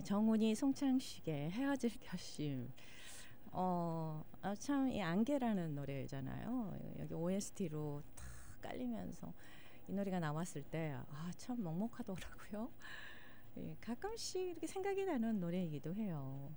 정훈이 송창식의 헤어질 결심. 참 이 안개라는 노래잖아요. 여기 OST로 탁 깔리면서 이 노래가 나왔을 때 참 먹먹하더라고요. 예, 가끔씩 이렇게 생각이 나는 노래이기도 해요.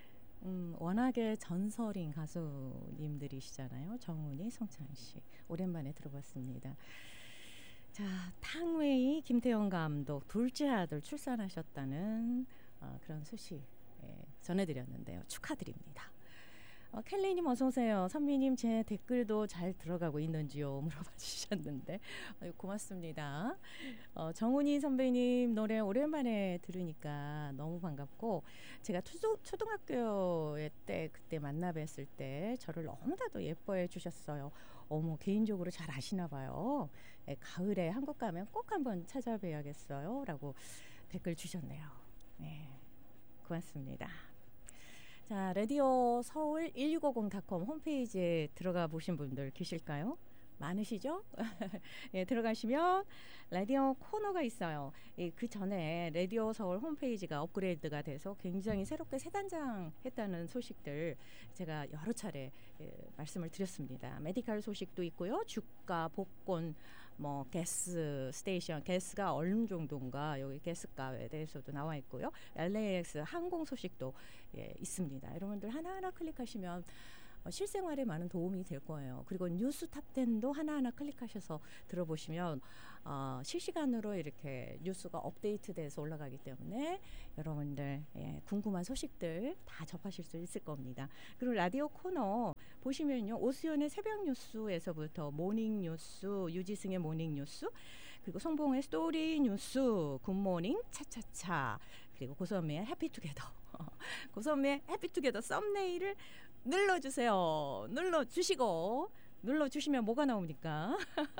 워낙에 전설인 가수님들이시잖아요. 정훈이, 송창식. 오랜만에 들어봤습니다. 자, 탕웨이 김태형 감독 둘째 아들 출산하셨다는 그런 소식 전해드렸는데요. 축하드립니다. 켈리님 어서 오세요. 선미님 제 댓글도 잘 들어가고 있는지요? 물어봐 주셨는데 고맙습니다. 정훈이 선배님 노래 오랜만에 들으니까 너무 반갑고 제가 초등학교 때 그때 만나 뵀을 때 저를 너무나도 예뻐해 주셨어요. 어머 개인적으로 잘 아시나 봐요. 가을에 한국 가면 꼭 한번 찾아뵈야겠어요. 라고 댓글 주셨네요. 네, 고맙습니다. 자, 라디오 서울 1650.com 홈페이지에 들어가 보신 분들 계실까요? 많으시죠? 예, 들어가시면 라디오 코너가 있어요. 그 전에 라디오 서울 홈페이지가 업그레이드가 돼서 굉장히 새롭게 새 단장했다는 소식들 제가 여러 차례 말씀을 드렸습니다. 메디컬 소식도 있고요. 주가, 복권, 뭐 가스 스테이션, 가스가 얼마 정도인가 여기 가스값에 대해서도 나와 있고요. LAX 항공 소식도 있습니다. 여러분들 하나하나 클릭하시면 실생활에 많은 도움이 될 거예요. 그리고 뉴스 탑10도 하나하나 클릭하셔서 들어보시면 실시간으로 이렇게 뉴스가 업데이트돼서 올라가기 때문에 여러분들 궁금한 소식들 다 접하실 수 있을 겁니다. 그리고 라디오 코너 보시면요. 오수연의 새벽 뉴스에서부터 모닝 뉴스, 유지승의 모닝 뉴스, 그리고 송봉의 스토리 뉴스, 굿모닝, 차차차, 그리고 고선미의 해피투게더. 고선미의 해피투게더 썸네일을 눌러주세요. 눌러주시면 뭐가 나옵니까?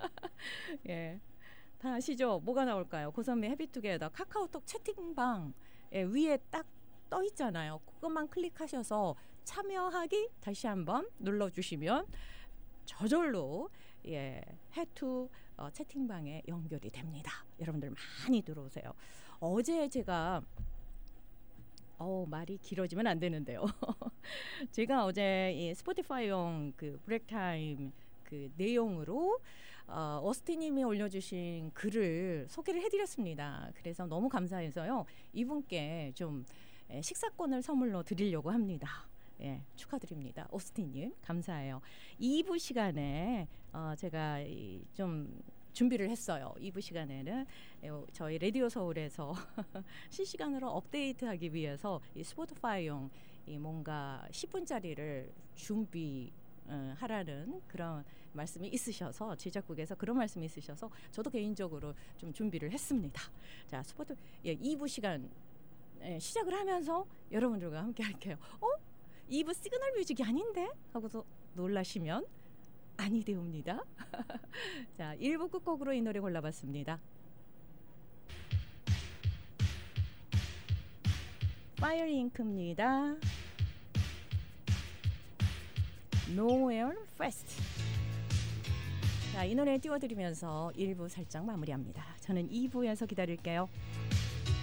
예, 다 아시죠? 뭐가 나올까요? 고선미 해피투게더 카카오톡 채팅방 위에 딱 떠 있잖아요. 그것만 클릭하셔서 참여하기 다시 한번 눌러주시면 저절로 해투 채팅방에 연결이 됩니다. 여러분들 많이 들어오세요. 어제 제가 말이 길어지면 안 되는데요. 제가 어제 이 스포티파이용 그 브레이크타임 그 내용으로 어스틴님이 올려주신 글을 소개를 해드렸습니다. 그래서 너무 감사해서요. 이분께 좀 식사권을 선물로 드리려고 합니다. 예, 축하드립니다. 오스틴님 감사해요. 2부 시간에 제가 좀 준비를 했어요. 2부 시간에는 저희 라디오 서울에서 실시간으로 업데이트하기 위해서 이 스포티파이용 이 뭔가 10분짜리를 하라는 그런 말씀이 있으셔서 제작국에서 그런 말씀이 있으셔서 저도 개인적으로 좀 준비를 했습니다. 자, 2부 시간 시작을 하면서 여러분들과 함께 할게요. 2부 시그널 뮤직이 아닌데? 하고서 놀라시면 아니되옵니다. 자, 1부 끝곡으로 이 노래 골라봤습니다. 파이어링크입니다. Nowhere Fast. 자, 이 노래 띄워드리면서 1부 살짝 마무리합니다. 저는 2부에서 기다릴게요.